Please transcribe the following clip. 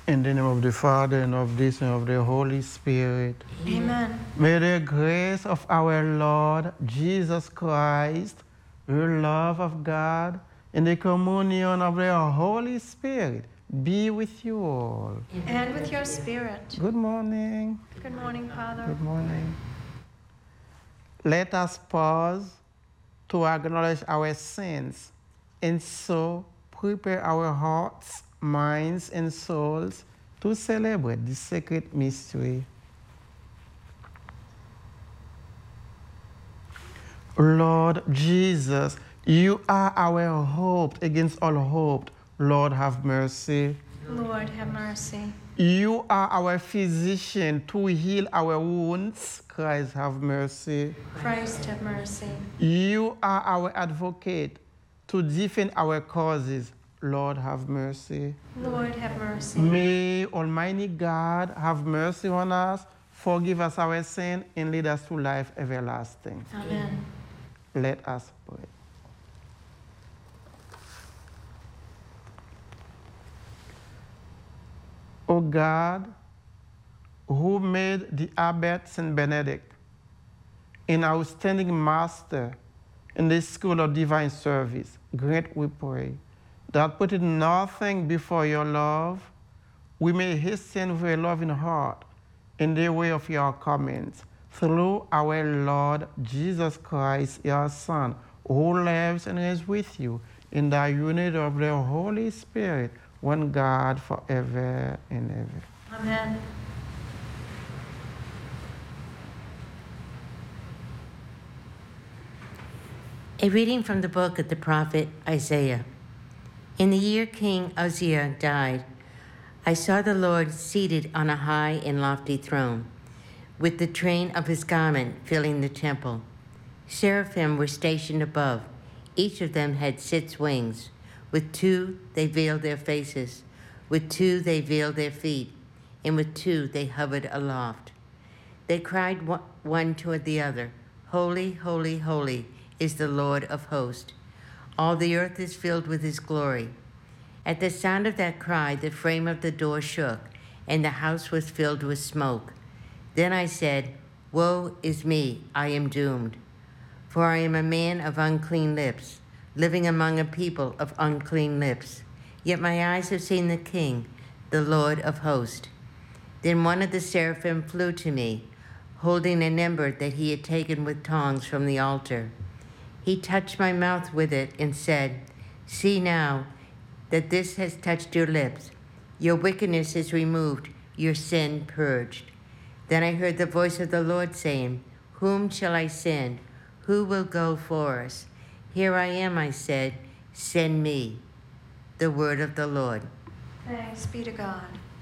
In the name of the Father, and of the Son, and of the Holy Spirit. Amen. May the grace of our Lord Jesus Christ, the love of God, and the communion of the Holy Spirit be with you all. And with your spirit. Good morning. Good morning, Father. Good morning. Let us pause to acknowledge our sins and so prepare our hearts, minds, and souls to celebrate the sacred mystery. Lord Jesus, you are our hope against all hope. Lord, have mercy. Lord, have mercy. You are our physician to heal our wounds. Christ, have mercy. Christ, have mercy. You are our advocate to defend our causes. Lord, have mercy. Lord, have mercy. May Almighty God have mercy on us, forgive us our sin, and lead us to life everlasting. Amen. Let us pray. O God, who made the Abbot Saint Benedict an outstanding master in the school of divine service, grant, we pray, that putting nothing before your love, we may hasten with a loving heart in the way of your commands, through our Lord Jesus Christ, your Son, who lives and is with you in the unity of the Holy Spirit, one God, forever and ever. Amen. A reading from the book of the prophet Isaiah. In the year King Uzziah died, I saw the Lord seated on a high and lofty throne, with the train of his garment filling the temple. Seraphim were stationed above. Each of them had 6 wings. With 2 they veiled their faces, with 2 they veiled their feet, and with 2 they hovered aloft. They cried one toward the other, Holy, holy, holy is the Lord of hosts. All the earth is filled with his glory. At the sound of that cry, the frame of the door shook, and the house was filled with smoke. Then I said, Woe is me, I am doomed. For I am a man of unclean lips, living among a people of unclean lips. Yet my eyes have seen the King, the Lord of hosts. Then one of the seraphim flew to me, holding an ember that he had taken with tongs from the altar. He touched my mouth with it and said, See now that this has touched your lips. Your wickedness is removed, your sin purged. Then I heard the voice of the Lord saying, Whom shall I send? Who will go for us? Here I am, I said, send me. The word of the Lord. Thanks be to God.